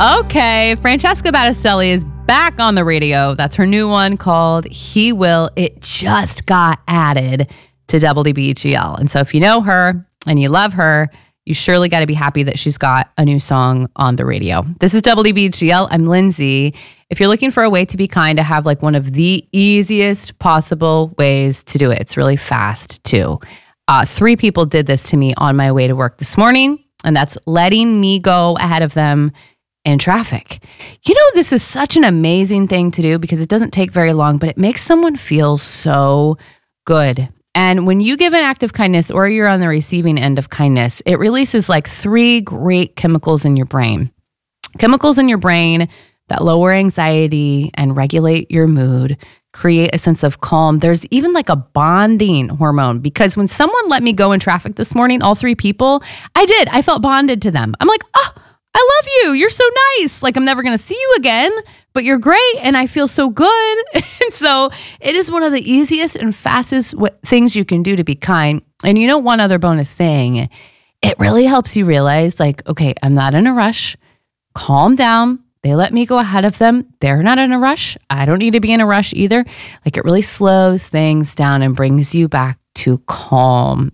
Okay, Francesca Battistelli is back on the radio. That's her new one called He Will. It just got added to WBGL. And so if you know her and you love her, you surely got to be happy that she's got a new song on the radio. This is WBGL. I'm Lindsay. If you're looking for a way to be kind, I have like one of the easiest possible ways to do it. It's really fast too. 3 people did this to me on my way to work this morning, and that's letting me go ahead of them in traffic. You know, this is such an amazing thing to do because it doesn't take very long, but it makes someone feel so good. And when you give an act of kindness or you're on the receiving end of kindness, it releases like 3 great chemicals in your brain. Chemicals in your brain that lower anxiety and regulate your mood, create a sense of calm. There's even like a bonding hormone because when someone let me go in traffic this morning, all 3 people, I felt bonded to them. I'm like, oh, I love you. You're so nice. Like I'm never going to see you again, but you're great. And I feel so good. And so it is one of the easiest and fastest things you can do to be kind. And you know, one other bonus thing, it really helps you realize like, okay, I'm not in a rush. Calm down. They let me go ahead of them. They're not in a rush. I don't need to be in a rush either. Like it really slows things down and brings you back to calm.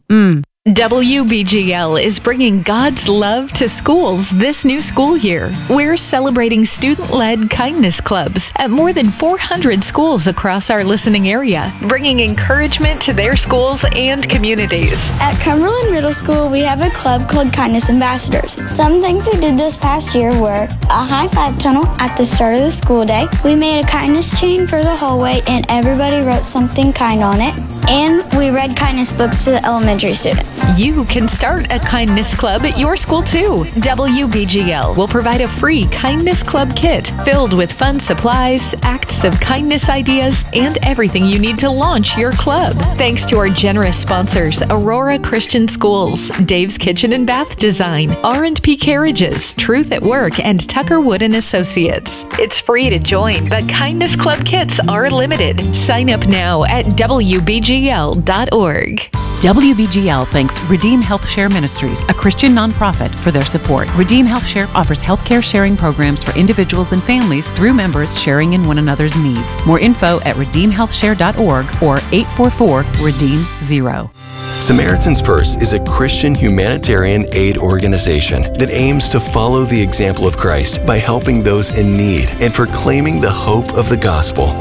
WBGL is bringing God's love to schools this new school year. We're celebrating student-led kindness clubs at more than 400 schools across our listening area, bringing encouragement to their schools and communities. At Cumberland Middle School, we have a club called Kindness Ambassadors. Some things we did this past year were a high five tunnel at the start of the school day. We made a kindness chain for the hallway and everybody wrote something kind on it. And we read kindness books to the elementary students. You can start a kindness club at your school too. WBGL will provide a free kindness club kit filled with fun supplies, acts of kindness ideas, and everything you need to launch your club. Thanks to our generous sponsors, Aurora Christian Schools, Dave's Kitchen and Bath Design, R&P Carriages, Truth at Work, and Tucker Wood and Associates. It's free to join, but kindness club kits are limited. Sign up now at WBGL.org. WBGL thanks Redeem Health Share Ministries, a Christian nonprofit, for their support. Redeem Health Share offers healthcare sharing programs for individuals and families through members sharing in one another's needs. More info at redeemhealthshare.org or 844-REDEEM-0. Samaritan's Purse is a Christian humanitarian aid organization that aims to follow the example of Christ by helping those in need and proclaiming the hope of the gospel.